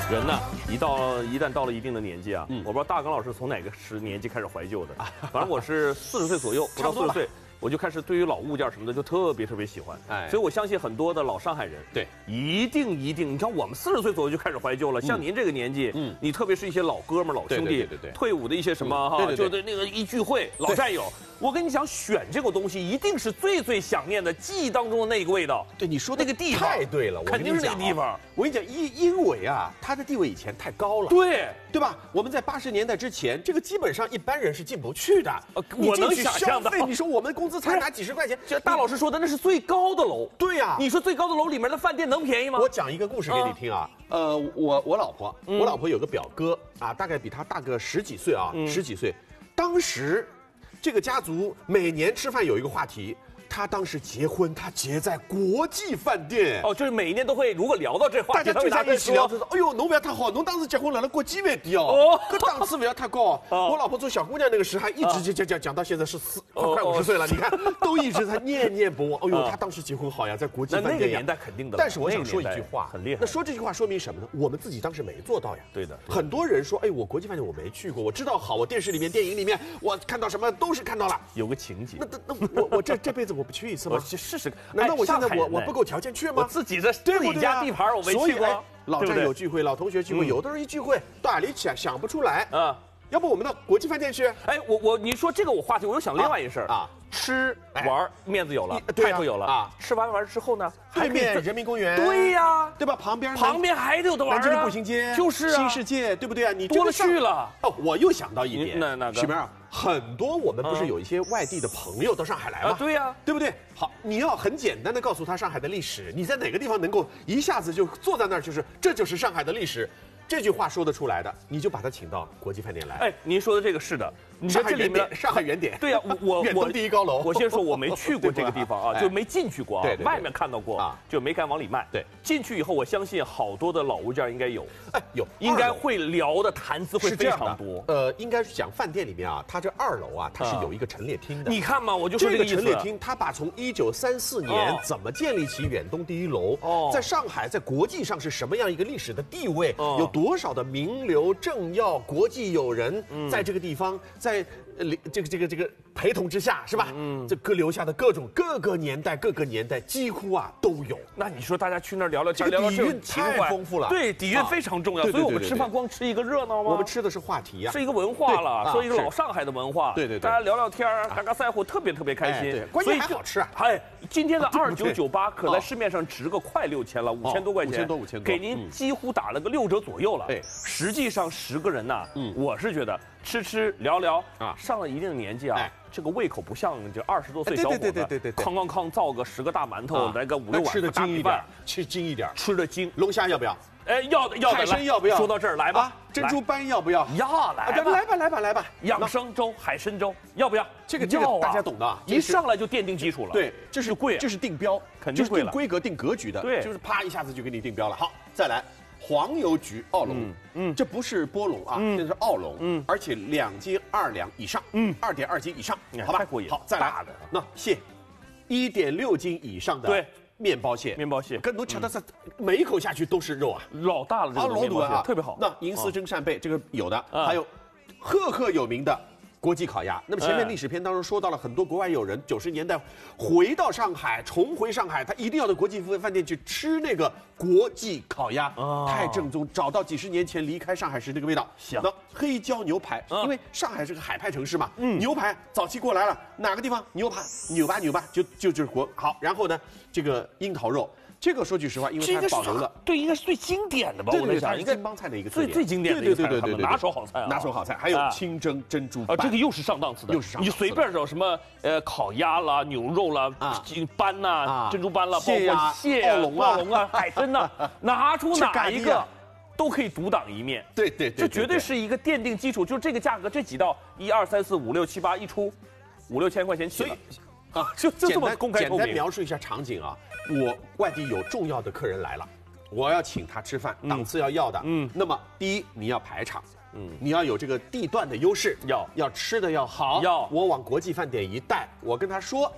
人呢，一旦到了一定的年纪啊，我不知道大刚老师从哪个年纪开始怀旧的，反正我是40岁左右，不到40岁。我就开始对于老物件什么的就特别喜欢，所以我相信很多的老上海人， 对， 一定，你看我们40岁左右就开始怀旧了，像您这个年纪，你特别是一些老哥们、老兄弟，退伍的一些什么哈，就对那个一聚会，老战友，我跟你讲，选这个东西一定是最想念的记忆当中的那个味道。 对，你说那个地方太对了， 肯定是那个地方。 我跟你讲，因为啊，它的地位以前太高了，对吧？我们在80年代之前，这个基本上一般人是进不去的。 我能想象的。 你说我们工资才拿几十块钱。 这大老师说的那是最高的楼， 对呀。 你说最高的楼里面的饭店能便宜吗？ 我讲一个故事给你听啊。我老婆有个表哥啊，大概比他大个10几岁啊，10几岁。当时这个家族每年吃饭有一个话题。他当时结婚，他结在国际饭店。 哦，就是每一年都会，如果聊到这话题， 大家聚在一起聊，哎呦，侬不要太好，侬当时结婚了，那国际饭店哦，这档次不要太高。我老婆做小姑娘那个时还一直讲到现在是快50岁了，你看都一直在念不忘。哎呦，他当时结婚好呀，在国际饭店。 那个年代肯定的。 但是我想说一句话， 很厉害。 那说这句话说明什么呢？我们自己当时没做到呀。 对的。 很多人说，哎，我国际饭店我没去过，我知道好，我电视里面、电影里面我看到什么都是看到了， 有个情节。 那我这辈子我不去一次吗？ 试试， 难道我现在我不够条件去吗？ 我自己家地盘我没去过。 老战友聚会、老同学聚会，有的人一聚会到哪里想不出来啊？要不我们到国际饭店去？ 哎，你说这个话题，我又想另外一事儿啊。吃玩面子有了，派头有了啊！吃完之后呢， 对面人民公园， 对呀， 对吧？旁边还得有的玩啊！ 南京的步行街就是新世界，对不对啊？你多了去了哦！我又想到一点， 那个许明啊，很多我们不是有一些外地的朋友到上海来吗？ 对呀， 对不对？好，你要很简单的告诉他上海的历史，你在哪个地方能够一下子就坐在那儿，这就是上海的历史。这句话说得出来的，你就把他请到国际饭店来。 哎，您说的这个是的，你上海原点，上海原点。 对呀，我远东第一高楼。 我先说我没去过这个地方啊，就没进去过啊，外面看到过啊， 就没敢往里迈。 对， 进去以后，我相信好多的老物件应该有， 有， 应该会聊的谈资会非常多。 应该是讲饭店里面啊，它这2楼啊，它是有一个陈列厅的。 你看嘛，我就说这个陈列厅，它把从1934年怎么建立起远东第一楼，在上海在国际上是什么样一个历史的地位，有多少的名流政要、国际友人在这个地方，在这个陪同之下，是吧？这留下的各个年代几乎啊都有。 那你说大家去那儿聊聊天， 这个底蕴太丰富了， 对，底蕴非常重要。所以我们吃饭光吃一个热闹吗？ 我们吃的是话题呀， 是一个文化了，说一个老上海的文化。 对， 大家聊聊天，嘎嘎赛货，特别开心。 对，关键还好吃啊！ 哎，今天的2998可在市面上值个快6000了，5000多块钱 ，5000多， 给您几乎打了个6折左右了。 对， 实际上10个人呐，我是觉得吃聊聊啊，上了一定的年纪啊。这个胃口不像这20多岁小伙子， 对， 康造个10个大馒头，来个5、6碗， 吃的精一点， 吃的精。 龙虾要不要？ 哎，要的。 海参要不要？ 说到这儿来吧， 珍珠斑要不要？ 要来吧。养生粥、海参粥要不要？ 这个大家懂的， 一上来就奠定基础了。 对，这是贵，这是定标， 肯定贵了， 定规格、定格局的。 对， 就是啪一下子就给你定标了。好，再来。黄油焗澳龙，这不是波龙啊，这是澳龙，而且2斤2两以上，2.2斤以上，好吧？ 太过瘾。 好，再来那蟹，1.6斤以上的对面包蟹，跟侬吃的是每一口下去都是肉啊， 老大了这个老多啊， 特别好。 那银丝蒸扇贝这个有的，还有赫有名的。国际烤鸭。那么前面历史片当中说到了很多国外友人90年代回到上海，重回上海，他一定要到国际饭店去吃那个国际烤鸭，太正宗，找到几10年前离开上海时那个味道。那黑椒牛排，因为上海是个海派城市嘛，牛排早期过来了，哪个地方牛排就是国好。然后呢，这个樱桃肉。这个说句实话，因为它保留了， 对，应该是最经典的吧？ 我在想，应该帮菜的一个最经典的一个菜，对，拿手好菜啊， 拿手好菜。还有清蒸珍珠斑， 这个又是上档次的，你随便找什么烤鸭啦、牛肉啦、斑呐、珍珠斑啦，包括蟹啊、澳龙啊、海参呐，拿出哪一个都可以独当一面。 对， 这绝对是一个奠定基础，就这个价格，这几道1、2、3、4、5、6、7、8一出5、6千块钱起了。就这么公开透明。 简单描述一下场景啊，我外地有重要的客人来了，我要请他吃饭，档次要的，那么第一你要排场，你要有这个地段的优势，要吃的要好，我往国际饭店一带，我跟他说，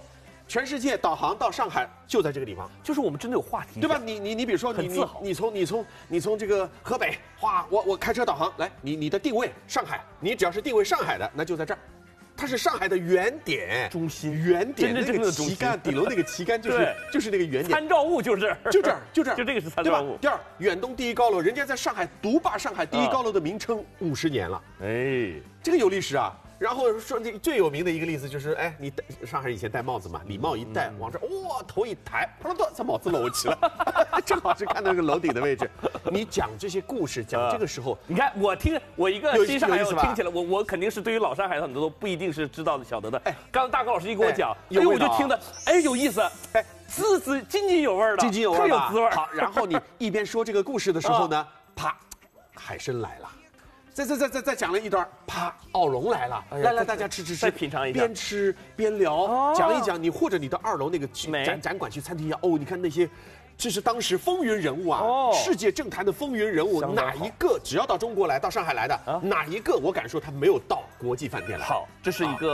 全世界导航到上海就在这个地方， 就是我们真的有话题， 对吧？你比如说你从这个河北，哗，我开车导航来，你的定位上海，你只要是定位上海的，那就在这儿。它是上海的原点中心， 原点真正的旗杆，底楼那个旗杆就是那个原点， 参照物就是就这儿，就这个是参照物。 第二，远东第一高楼，人家在上海独霸上海第一高楼的名称50年了， 哎， 这个有历史啊。然后说这最有名的一个例子就是，哎，你上海以前戴帽子嘛，礼帽一戴，往这哇头一抬，啪啦这帽子搂起来，正好是看到那个楼顶的位置。你讲这些故事，讲这个时候， 你看我一个新上海，我听起来我肯定是对于老上海很多都不一定是知道的晓得的。哎，刚刚大高老师一跟我讲，哎我就听的，哎有意思，哎津津有味的， 津津有味， 特有滋味。 好，然后你一边说这个故事的时候呢，啪，海参来了。再讲了一段，啪，奥龙来了，来，大家吃， 再品尝一下， 边吃边聊，讲一讲你或者你到2楼那个展馆去餐厅一下，哦，你看那些，这是当时风云人物啊，世界政坛的风云人物，哪一个只要到中国来，到上海来的，哪一个我敢说他没有到国际饭店来？ 好，这是一个。